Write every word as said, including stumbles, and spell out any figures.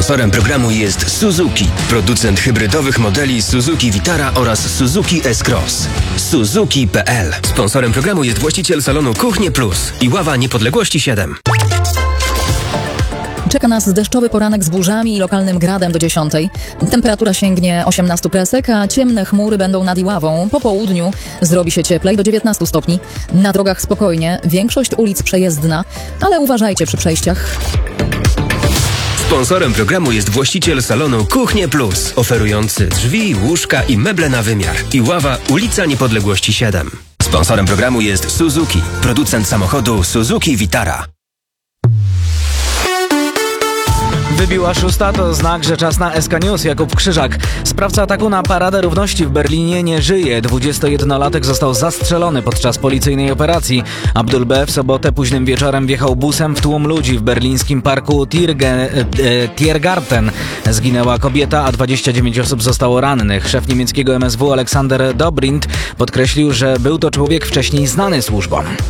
Sponsorem programu jest Suzuki, producent hybrydowych modeli Suzuki Vitara oraz Suzuki S-Cross. Suzuki kropka p l. Sponsorem programu jest właściciel salonu Kuchnie Plus i Ława Niepodległości siedem. Czeka nas deszczowy poranek z burzami i lokalnym gradem do dziesiątej. Temperatura sięgnie osiemnaście kresek, a ciemne chmury będą nad Iławą. Po południu zrobi się cieplej do dziewiętnaście stopni. Na drogach spokojnie, większość ulic przejezdna, ale uważajcie przy przejściach. Sponsorem programu jest właściciel salonu Kuchnie Plus, oferujący drzwi, łóżka i meble na wymiar. Iława, ulica Niepodległości siedem. Sponsorem programu jest Suzuki, producent samochodu Suzuki Vitara. Wybiła szósta, to znak, że czas na S K News. Jakub Krzyżak. Sprawca ataku na Paradę Równości w Berlinie nie żyje. dwudziestojednolatek został zastrzelony podczas policyjnej operacji. Abdul B. w sobotę późnym wieczorem wjechał busem w tłum ludzi w berlińskim parku Tierge, e, Tiergarten. Zginęła kobieta, a dwadzieścia dziewięć osób zostało rannych. Szef niemieckiego M S W Aleksander Dobrindt podkreślił, że był to człowiek wcześniej znany służbom.